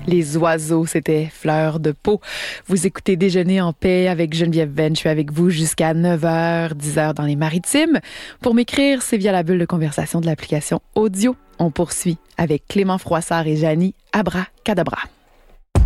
Les oiseaux, c'était Fleur de peau. Vous écoutez Déjeuner en paix avec Geneviève Venn. Je suis avec vous jusqu'à 9h, 10h dans les Maritimes. Pour m'écrire, c'est via la bulle de conversation de l'application Audio. On poursuit avec Clément Froissart et Janie Abracadabra.